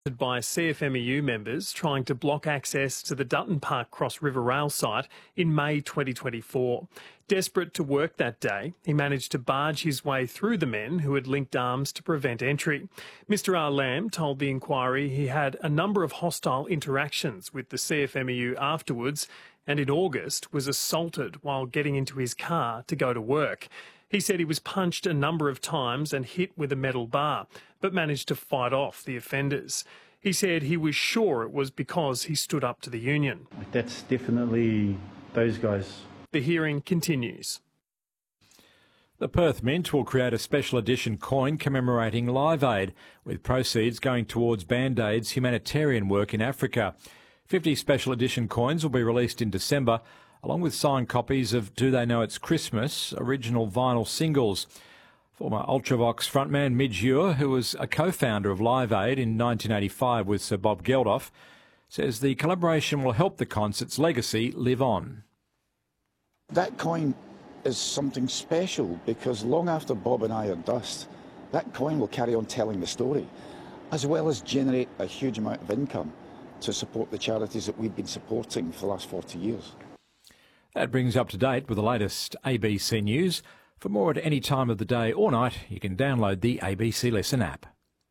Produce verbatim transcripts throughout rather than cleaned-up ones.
by C F M E U members trying to block access to the Dutton Park Cross River Rail site in May twenty twenty-four. Desperate to work that day, he managed to barge his way through the men who had linked arms to prevent entry. Mister R. Lamb told the inquiry he had a number of hostile interactions with the C F M E U afterwards, and in August was assaulted while getting into his car to go to work. He said he was punched a number of times and hit with a metal bar, but managed to fight off the offenders. He said he was sure it was because he stood up to the union. That's definitely those guys. The hearing continues. The Perth Mint will create a special edition coin commemorating Live Aid, with proceeds going towards Band-Aid's humanitarian work in Africa. fifty special edition coins will be released in December, along with signed copies of Do They Know It's Christmas, original vinyl singles. Former Ultravox frontman Midge Ure, who was a co-founder of Live Aid in nineteen eighty-five with Sir Bob Geldof, says the collaboration will help the concert's legacy live on. That coin is something special because long after Bob and I are dust, that coin will carry on telling the story, as well as generate a huge amount of income to support the charities that we've been supporting for the last forty years. That brings you up to date with the latest A B C News. For more at any time of the day or night, you can download the A B C Listen app.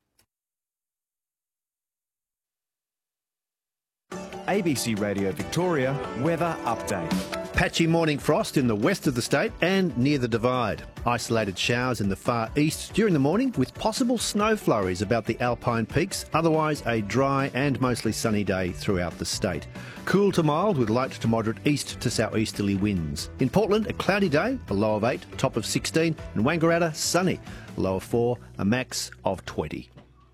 A B C Radio Victoria weather update. Patchy morning frost in the west of the state and near the Divide. Isolated showers in the far east during the morning with possible snow flurries about the Alpine peaks. Otherwise a dry and mostly sunny day throughout the state. Cool to mild with light to moderate east to southeasterly winds. In Portland, a cloudy day, a low of eight, top of sixteen. And Wangaratta, sunny, a low of four, a max of twenty.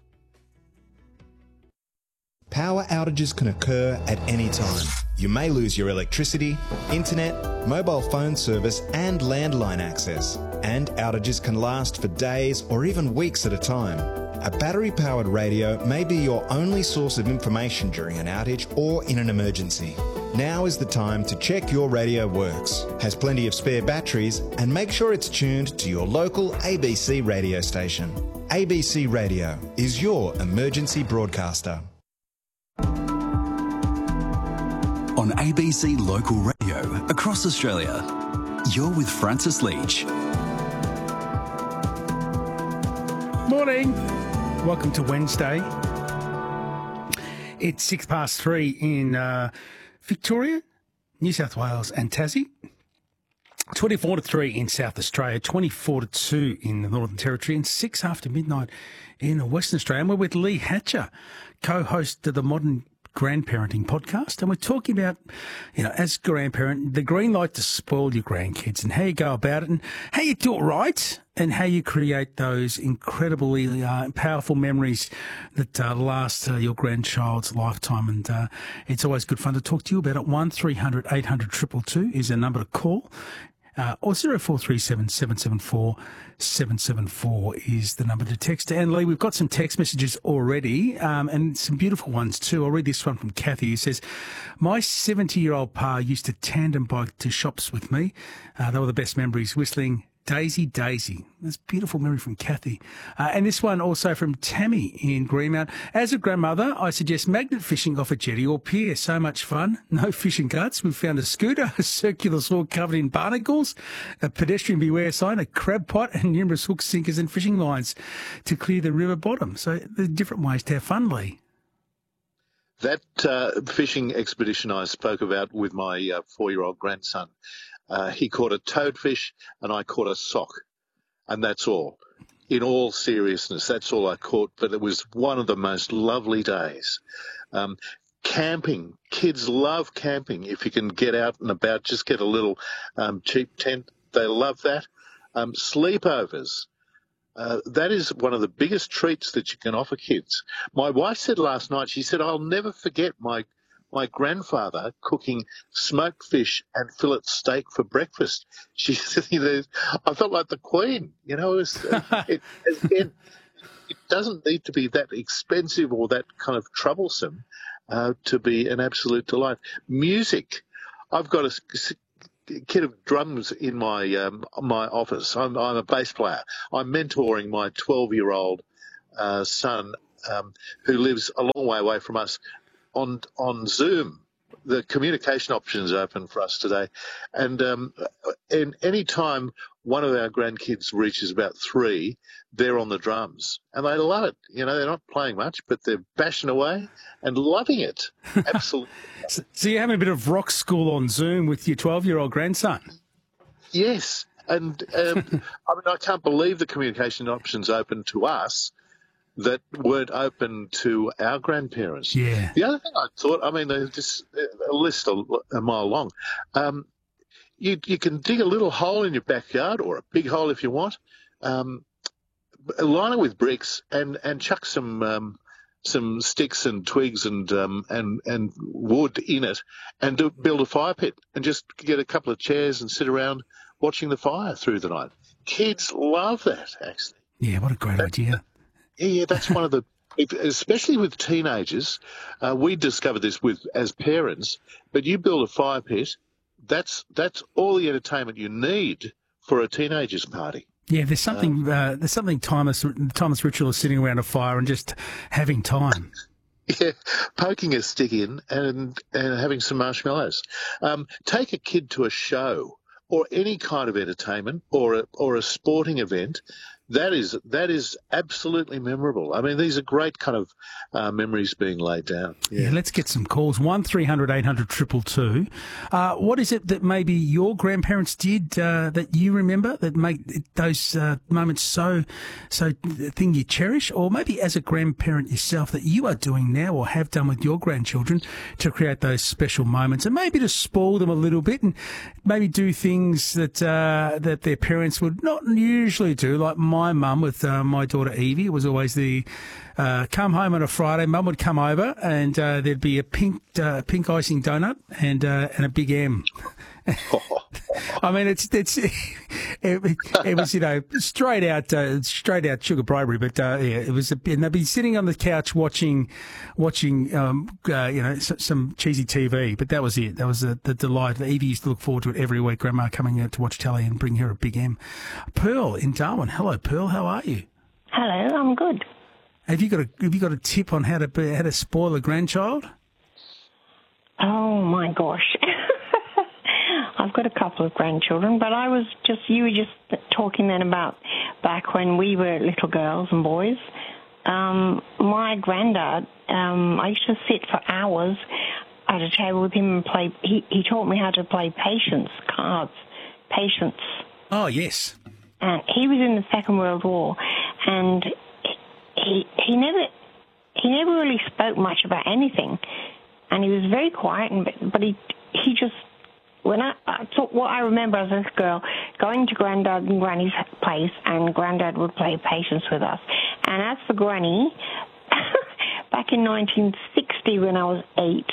Power outages can occur at any time. You may lose your electricity, internet, mobile phone service and landline access. And outages can last for days or even weeks at a time. A battery-powered radio may be your only source of information during an outage or in an emergency. Now is the time to check your radio works, has plenty of spare batteries, and make sure it's tuned to your local A B C radio station. A B C Radio is your emergency broadcaster. On A B C Local Radio across Australia, you're with Francis Leach. Morning. Welcome to Wednesday. It's six past three in uh, Victoria, New South Wales and Tassie. twenty-four to three in South Australia, twenty-four to two in the Northern Territory, and six after midnight in Western Australia. And we're with Lee Hatcher, co-host of the Modern Grandparenting podcast, and we're talking about, you know, as grandparent, the green light to spoil your grandkids and how you go about it and how you do it right and how you create those incredibly uh, powerful memories that uh, last uh, your grandchild's lifetime. And uh, it's always good fun to talk to you about it. one three hundred eight hundred two two two is a number to call. Uh, or zero four three seven seven seven four seven seven four is the number to text. And Lee, we've got some text messages already, um, and some beautiful ones too. I'll read this one from Kathy, who says, my seventy-year-old pa used to tandem bike to shops with me. Uh, they were the best memories, whistling Daisy, Daisy. That's a beautiful memory from Kathy. Uh, and this one also from Tammy in Greenmount. As a grandmother, I suggest magnet fishing off a jetty or pier. So much fun. No fishing guts. We found a scooter, a circular saw covered in barnacles, a pedestrian beware sign, a crab pot, and numerous hook sinkers and fishing lines to clear the river bottom. So there's different ways to have fun, Lee. That uh, fishing expedition I spoke about with my uh, four-year-old grandson, Uh, he caught a toadfish and I caught a sock, and that's all. In all seriousness, that's all I caught, but it was one of the most lovely days. Um, camping, kids love camping. If you can get out and about, just get a little um, cheap tent. They love that. Um, sleepovers. Uh, that is one of the biggest treats that you can offer kids. My wife said last night, she said, I'll never forget my my grandfather cooking smoked fish and fillet steak for breakfast. She said, I felt like the Queen. You know, it, was, it, it, it doesn't need to be that expensive or that kind of troublesome uh, to be an absolute delight. Music. I've got a kit of drums in my um, my office. I'm, I'm a bass player. I'm mentoring my twelve-year-old uh, son um, who lives a long way away from us, on on Zoom. The communication option is open for us today. And um, in any time one of our grandkids reaches about three, they're on the drums. And they love it. You know, they're not playing much, but they're bashing away and loving it. Absolutely. so, so you're having a bit of rock school on Zoom with your twelve-year-old grandson? Yes. And um, I mean, I can't believe the communication options open to us that weren't open to our grandparents. Yeah. The other thing I thought, I mean, there's just a list a, a mile long. Um, you you can dig a little hole in your backyard, or a big hole if you want, um, line it with bricks, and and chuck some um, some sticks and twigs and um, and and wood in it, and do, build a fire pit, and just get a couple of chairs and sit around watching the fire through the night. Kids love that, actually. Yeah, what a great idea. Yeah, that's one of the, especially with teenagers, uh, we discovered this with as parents, but you build a fire pit, that's that's all the entertainment you need for a teenager's party. Yeah, there's something uh, there's something timeless, timeless ritual of sitting around a fire and just having time. Yeah, poking a stick in and, and having some marshmallows. Um, take a kid to a show or any kind of entertainment or a, or a sporting event. That is that is absolutely memorable. I mean, these are great kind of uh, memories being laid down. Yeah. Yeah, let's get some calls. one three hundred eight hundred two two two. Uh, what is it that maybe your grandparents did uh, that you remember that make those uh, moments so, so the thing you cherish? Or maybe as a grandparent yourself that you are doing now or have done with your grandchildren to create those special moments and maybe to spoil them a little bit and maybe do things that uh, that their parents would not usually do, like my mum with uh, my daughter Evie. It was always the uh, come home on a Friday. Mum would come over and uh, there'd be a pink uh, pink icing donut and uh, and a big M. I mean, it's it's it, it, it was you know straight out uh, straight out sugar bribery, but uh, yeah, it was. A, and they'd be sitting on the couch watching watching um, uh, you know s- some cheesy T V, but that was it. That was the, the delight. Evie used to look forward to it every week. Grandma coming out to watch telly and bring her a big M. Pearl in Darwin. Hello, Pearl. How are you? Hello, I'm good. Have you got a Have you got a tip on how to be, how to spoil a grandchild? Oh my gosh. I've got a couple of grandchildren, but I was just, you were just talking then about back when we were little girls and boys. Um, my granddad, um, I used to sit for hours at a table with him and play, he, he taught me how to play patience cards, patience. Oh, yes. And he was in the Second World War, and he, he never, he never really spoke much about anything, and he was very quiet, and, but he, he just, When I, I thought what I remember as a little girl, going to Grandad and Granny's place, and Grandad would play patience with us. And as for Granny, back in nineteen sixty when I was eight,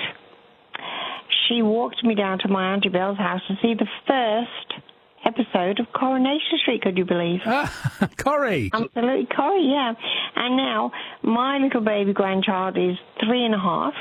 she walked me down to my Auntie Belle's house to see the first episode of Coronation Street, could you believe? Ah, Corrie. Absolutely, Corrie, yeah. And now my little baby grandchild is three and a half,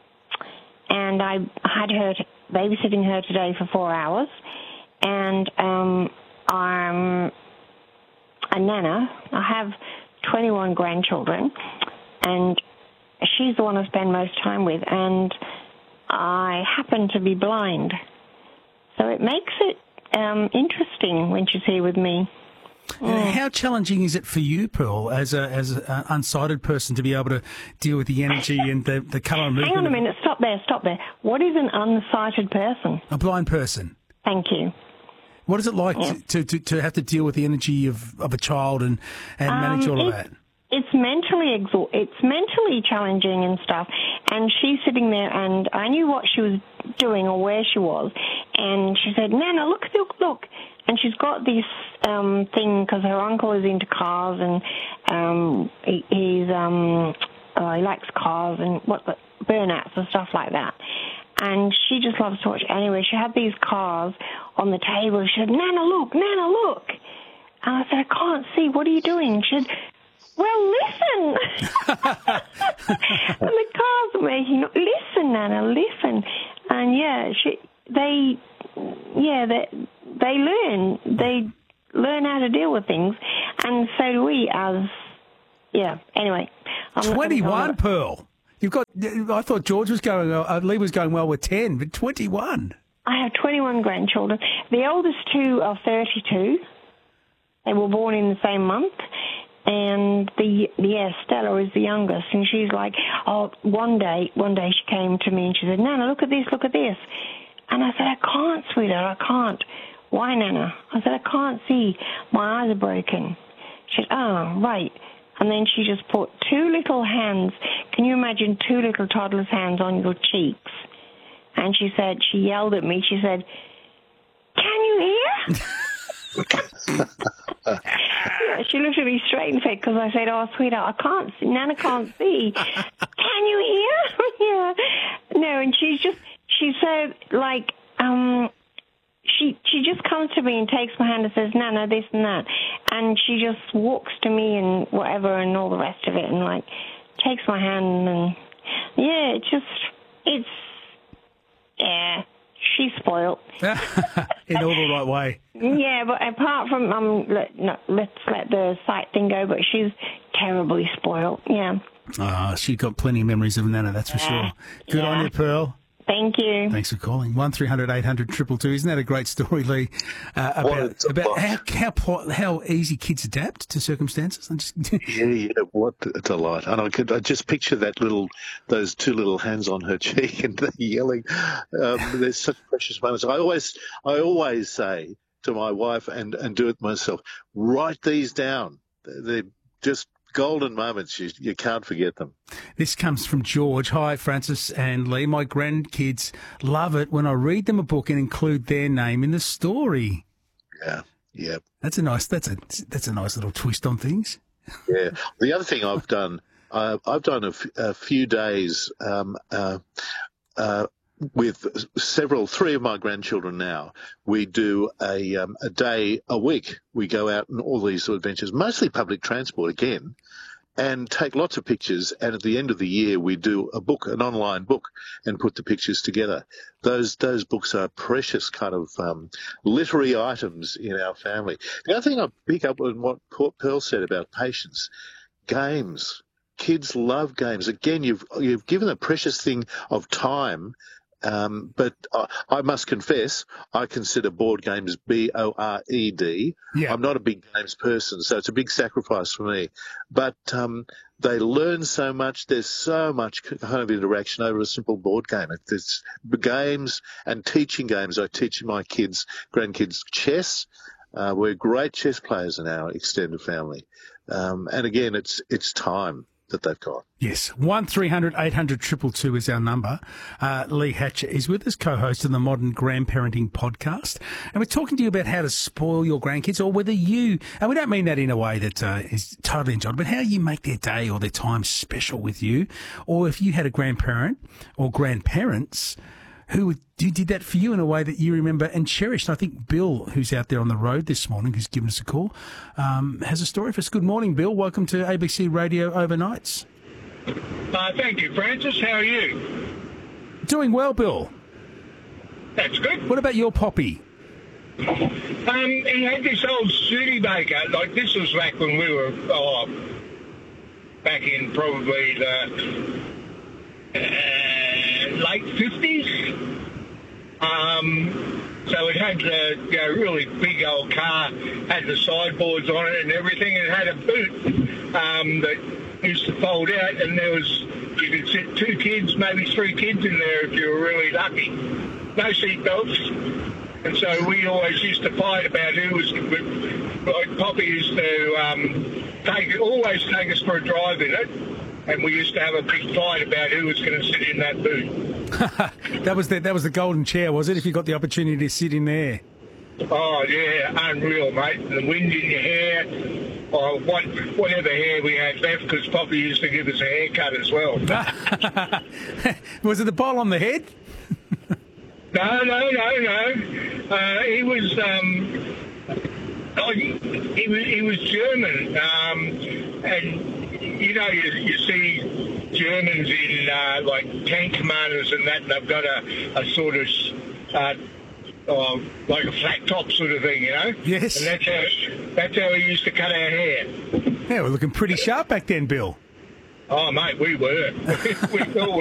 and I had her to babysitting her today for four hours, and um, I'm a nana. I have twenty-one grandchildren, and she's the one I spend most time with, and I happen to be blind. So it makes it um, interesting when she's here with me. Mm. How challenging is it for you, Pearl, as a as an unsighted person, to be able to deal with the energy and the, the colour and movement? Hang on a minute. Stop there. Stop there. What is an unsighted person? A blind person. Thank you. What is it like yeah. to, to, to have to deal with the energy of, of a child and, and um, manage all of that? It's mentally exha- It's mentally challenging and stuff. And she's sitting there, and I knew what she was doing or where she was. And she said, Nana, look, look, look. And she's got this um, thing, because her uncle is into cars, and um, he, he's um, uh, he likes cars and what the burnouts and stuff like that. And she just loves to watch. Anyway, she had these cars on the table. She said, Nana, look, Nana, look. And I said, I can't see. What are you doing? She said, well, listen. And the cars are making, listen, Nana, listen. And yeah, she, they, yeah, they, they learn. They learn how to deal with things. And so do we as, yeah. Anyway, I'm twenty-one, not, Pearl. You've got. I thought George was going. Uh, Lee was going well with ten, but twenty-one. I have twenty-one grandchildren. The oldest two are thirty-two. They were born in the same month. And the yeah, Stella is the youngest, and she's like, oh, one day, one day she came to me and she said, Nana, look at this, look at this. And I said, I can't, sweetheart, I can't. Why, Nana? I said, I can't see. My eyes are broken. She said, oh, right. And then she just put two little hands. Can you imagine two little toddler's hands on your cheeks? And she said, she yelled at me. She said, can you hear? Yeah, she looked at me straight in the face because I said, oh, sweetheart, I can't see. Nana can't see. Can you hear? Yeah. No, and she's just, she's so, like, um, she she just comes to me and takes my hand and says, Nana, this and that. And she just walks to me and whatever and all the rest of it and, like, takes my hand and, yeah, it just, it's, yeah, she's spoiled. In all the right way. Yeah, but apart from, um, let, no, let's let the sight thing go, but she's terribly spoiled, yeah. Oh, she got plenty of memories of Nana, that's for yeah. sure. Good yeah. on you, Pearl. Thank you. Thanks for calling. one three hundred eight hundred two two two. Isn't that a great story, Lee? Uh, about about how, how how easy kids adapt to circumstances. I'm just yeah, yeah, what a delight! And I could I just picture that little, those two little hands on her cheek and the yelling. Um, there's such precious moments. I always I always say to my wife and and do it myself. Write these down. They're just golden moments. You, you can't forget them. This comes from George. Hi, Francis and Lee. My grandkids love it when I read them a book and include their name in the story. Yeah, yeah. That's a nice. That's a that's a nice little twist on things. Yeah. The other thing I've done, uh, I've done a, f- a few days um, uh, uh, with several, three of my grandchildren now. We do a um, a day a week. We go out on all these sort of adventures, mostly public transport again, and take lots of pictures. And at the end of the year, we do a book, an online book, and put the pictures together. Those those books are precious kind of um, literary items in our family. The other thing I pick up on what Pearl said about patience, games. Kids love games. Again, you've you've given a precious thing of time. Um, but uh, I must confess, I consider board games B O R E D. Yeah. I'm not a big games person, so it's a big sacrifice for me. But um, they learn so much. There's so much kind of interaction over a simple board game. It's games and teaching games. I teach my kids, grandkids, chess. Uh, we're great chess players in our extended family. Um, and again, it's it's time that they've got. Yes, one three hundred eight hundred two two two is our number. Uh, Lee Hatcher is with us, co-host of the Modern Grandparenting Podcast, and we're talking to you about how to spoil your grandkids, or whether you, and we don't mean that in a way that uh, is totally enjoyable, but how you make their day or their time special with you, or if you had a grandparent or grandparents who, who did that for you in a way that you remember and cherished. I think Bill, who's out there on the road this morning, who's given us a call, um, has a story for us. Good morning, Bill. Welcome to A B C Radio Overnights. Uh, thank you, Francis. How are you? Doing well, Bill. That's good. What about your poppy? Um, he had this old Studebaker. Like, this was back when we were, oh, back in probably the uh, late fifties. Um, so it had a you know, really big old car, had the sideboards on it and everything, and it had a boot um, that used to fold out, and there was, you could sit two kids, maybe three kids in there if you were really lucky. No seat belts. And so we always used to fight about who was, like Poppy used to um, take always take us for a drive in it, and we used to have a big fight about who was going to sit in that boot. that was the that was the golden chair, was it? If you got the opportunity to sit in there. Oh yeah, unreal, mate. The wind in your hair, or what, whatever hair we had left, because Poppy used to give us a haircut as well. Was it the bowl on the head? No, no, no, no. Uh, he was, um, oh, he, he was, he was German, um, and you know, you, you see Germans in uh, like tank commanders and that, and they've got a, a sort of, uh, oh, like a flat top sort of thing, you know. Yes. And that's how that's how he used to cut our hair. Yeah, we're looking pretty sharp back then, Bill. Oh, mate, we were. we all